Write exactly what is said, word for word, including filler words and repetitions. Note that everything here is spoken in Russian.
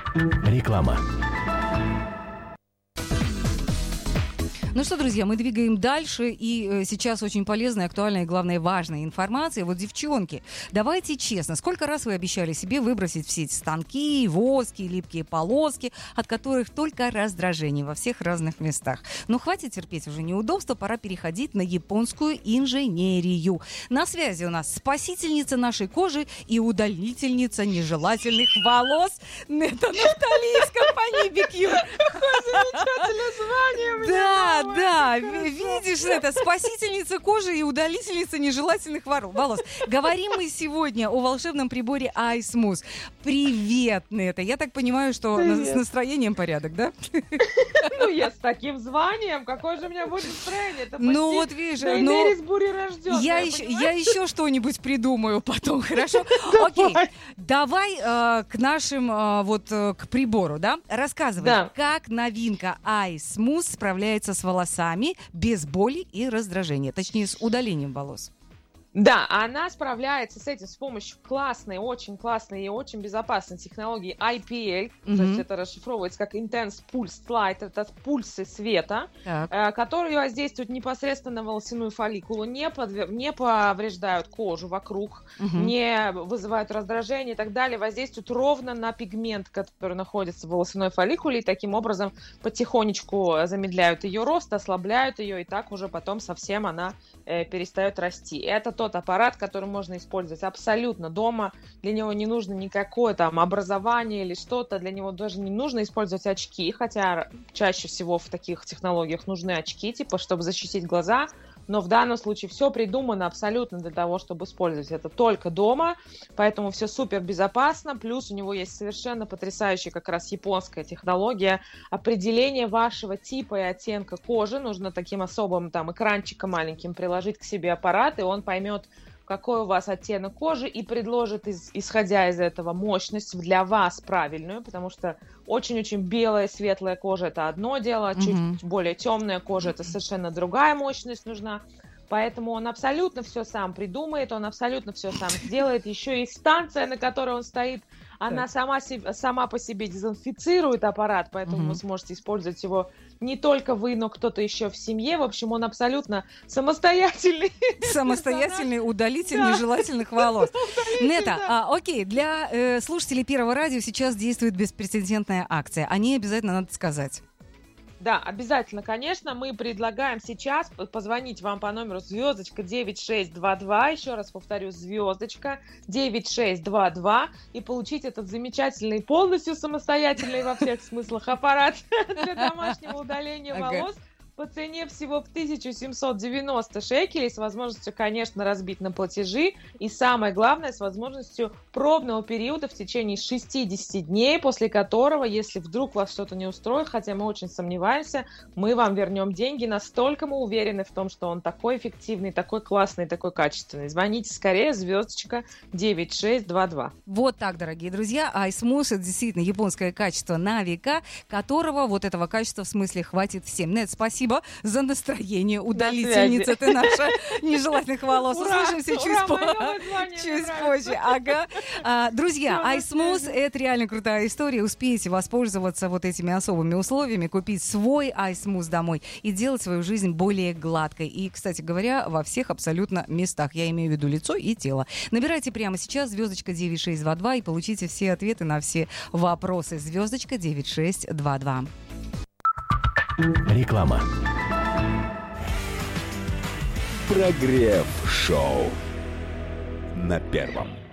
Реклама. Ну что, друзья, мы двигаем дальше, и э, сейчас очень полезная, актуальная и, главное, важная информация. Вот, девчонки, давайте честно, сколько раз вы обещали себе выбросить все эти станки, воски, липкие полоски, от которых только раздражение во всех разных местах. Но хватит терпеть уже неудобства, пора переходить на японскую инженерию. На связи у нас спасительница нашей кожи и удалительница нежелательных волос Нета Нафтали из компании Бикью. Какое замечательное звание у меня. Да, да, видишь, это спасительница кожи и удалительница нежелательных волос. Говорим мы сегодня о волшебном приборе iSmooth. Привет, Нета. Я так понимаю, что Привет. С настроением порядок, да? Ну, я с таким званием. Какое же у меня будет настроение? Это Ну, вот видишь, но... ну, бурерожденная, я, еще, я еще что-нибудь придумаю потом, хорошо? Окей, давай э, к нашим, э, вот, э, к прибору, да? Рассказывай, Да. как новинка iSmooth справляется с волосами без боли и раздражения, точнее, с удалением волос. Да, она справляется с этим с помощью классной, очень классной и очень безопасной технологии ай пи эл, Mm-hmm. то есть это расшифровывается как Intense Pulse Light, это пульсы света, э, которые воздействуют непосредственно на волосяную фолликулу, не, подвер... не повреждают кожу вокруг, Mm-hmm. не вызывают раздражения и так далее, воздействуют ровно на пигмент, который находится в волосяной фолликуле, и таким образом потихонечку замедляют ее рост, ослабляют ее, и так уже потом совсем она э, перестает расти. Это тот аппарат, который можно использовать абсолютно дома. Для него не нужно никакое там образование или что-то. Для него даже не нужно использовать очки, хотя чаще всего в таких технологиях нужны очки, типа, чтобы защитить глаза. Но в данном случае все придумано абсолютно для того, чтобы использовать это только дома, поэтому все супер безопасно. Плюс у него есть совершенно потрясающая как раз японская технология определения вашего типа и оттенка кожи. Нужно таким особым там экранчиком маленьким приложить к себе аппарат, и он поймет, какой у вас оттенок кожи, и предложит, из, исходя из этого, мощность для вас правильную, потому что очень-очень белая, светлая кожа – это одно дело, Mm-hmm. чуть более темная кожа – это совершенно другая мощность нужна. Поэтому он абсолютно все сам придумает, он абсолютно все сам сделает. Еще и станция, на которой он стоит, она сама, себе, сама по себе дезинфицирует аппарат, поэтому Mm-hmm. вы сможете использовать его не только вы, но кто-то еще в семье. В общем, он абсолютно самостоятельный. Самостоятельный удалитель да. нежелательных волос. Нета, да. а, окей, для э, слушателей Первого радио сейчас действует беспрецедентная акция. О ней обязательно надо сказать. Да, обязательно, конечно. Мы предлагаем сейчас позвонить вам по номеру звездочка девять шесть два два, еще раз повторю, звездочка девять шесть два два, и получить этот замечательный, полностью самостоятельный во всех смыслах аппарат для домашнего удаления волос по цене всего в тысяча семьсот девяносто шекелей, с возможностью, конечно, разбить на платежи, и самое главное, с возможностью пробного периода в течение шестьдесят дней, после которого, если вдруг вас что-то не устроит, хотя мы очень сомневаемся, мы вам вернем деньги, настолько мы уверены в том, что он такой эффективный, такой классный, такой качественный. Звоните скорее, звездочка девять шесть два два. Вот так, дорогие друзья, iSmooth — это действительно японское качество на века, которого вот этого качества в смысле хватит всем. Нет, спасибо за настроение, удалительница ты наша нежелательных волос. Ура! Услышимся Ура! чуть, по... чуть позже. Ага. А, друзья, iSmooth — это реально крутая история. Успейте воспользоваться вот этими особыми условиями, купить свой iSmooth домой и делать свою жизнь более гладкой. И, кстати говоря, во всех абсолютно местах. Я имею в виду лицо и тело. Набирайте прямо сейчас звездочка девять шесть два два и получите все ответы на все вопросы. Звездочка девять шесть два два. Реклама. Прогрев шоу на Первом.